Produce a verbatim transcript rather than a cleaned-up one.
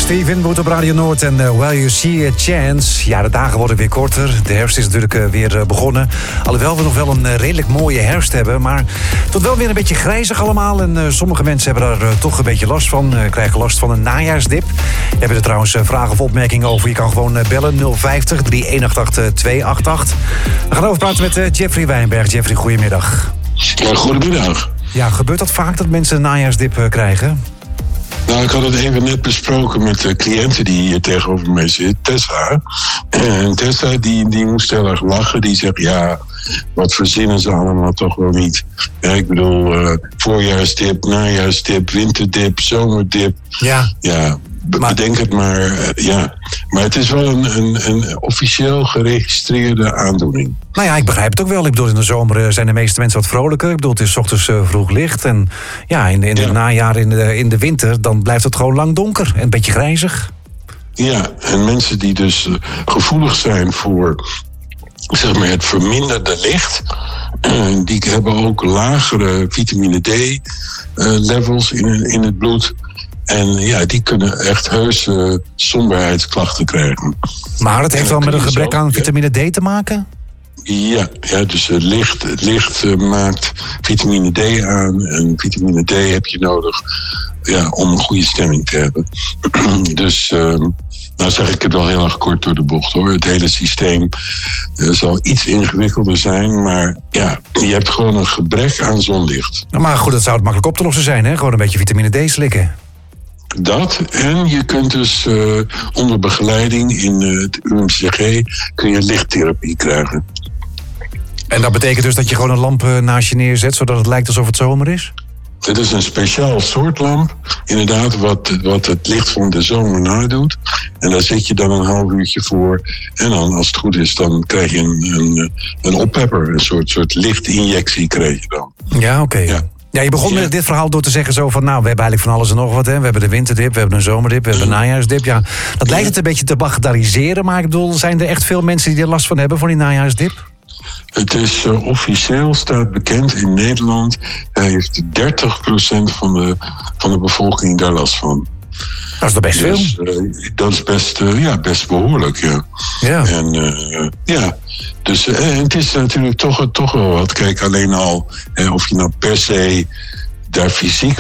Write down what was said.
Steven wordt op Radio Noord en uh, While You See a Chance. Ja, de dagen worden weer korter. De herfst is natuurlijk uh, weer uh, begonnen. Alhoewel we nog wel een uh, redelijk mooie herfst hebben. Maar tot wel weer een beetje grijzig allemaal. En uh, sommige mensen hebben daar uh, toch een beetje last van. Uh, krijgen last van een najaarsdip. We hebben er trouwens uh, vragen of opmerkingen over. Je kan gewoon uh, bellen nul vijftig, drie een acht acht, twee acht acht. We gaan over praten met uh, Jeffrey Wijnberg. Jeffrey, goedemiddag. Ja, goedemiddag. Ja, gebeurt dat vaak dat mensen een najaarsdip uh, krijgen? Nou, ik had het even net besproken met de cliënten die hier tegenover mij zit, Tessa. En Tessa, die, die moest heel erg lachen. Die zegt, ja, wat verzinnen ze allemaal toch wel niet. Ja, ik bedoel, uh, voorjaarsdip, najaarsdip, winterdip, zomerdip. Ja. Ja, be- maar... bedenk het maar. Uh, ja. Maar het is wel een, een, een officieel geregistreerde aandoening. Nou ja, ik begrijp het ook wel. Ik bedoel, in de zomer zijn de meeste mensen wat vrolijker. Ik bedoel, het is 's ochtends uh, vroeg licht. En ja, in, in het ja. najaar, in de, in de winter, dan blijft het gewoon lang donker. En een beetje grijzig. Ja, en mensen die dus uh, gevoelig zijn voor, zeg maar, het verminderde licht, uh, die hebben ook lagere vitamine D uh, levels in, in het bloed. En ja, die kunnen echt heus uh, somberheidsklachten krijgen. Maar het heeft wel met een gebrek aan vitamine D te maken? Ja, ja, dus uh, licht, het licht uh, maakt vitamine D aan. En vitamine D heb je nodig, ja, om een goede stemming te hebben. Dus, uh, nou zeg ik het wel heel erg kort door de bocht, hoor. Het hele systeem uh, zal iets ingewikkelder zijn. Maar ja, je hebt gewoon een gebrek aan zonlicht. Maar goed, dat zou het makkelijk op te lossen zijn, hè? Gewoon een beetje vitamine D slikken. Dat, en je kunt dus uh, onder begeleiding in uh, het U M C G kun je lichttherapie krijgen. En dat betekent dus dat je gewoon een lamp uh, naast je neerzet, zodat het lijkt alsof het zomer is? Het is een speciaal soort lamp, inderdaad, wat, wat het licht van de zomer nadoet. En daar zit je dan een half uurtje voor. En dan, als het goed is, dan krijg je een, een, een oppepper, een soort, soort lichtinjectie krijg je dan. Ja, oké. Okay. Ja. Ja, je begon ja. met dit verhaal door te zeggen zo van, nou, we hebben eigenlijk van alles en nog wat. Hè. We hebben de winterdip, we hebben een zomerdip, we hebben een najaarsdip. Ja, dat lijkt het een beetje te bagatelliseren, maar ik bedoel, zijn er echt veel mensen die er last van hebben, van die najaarsdip? Het is uh, officieel, staat bekend in Nederland, uh, heeft dertig procent van de, van de bevolking daar last van. Dat is toch best dus, veel? Uh, dat is best, uh, ja, best behoorlijk, ja. Ja. En uh, ja, dus uh, het is natuurlijk toch, toch wel wat. Kijk, alleen al uh, of je nou per se daar fysiek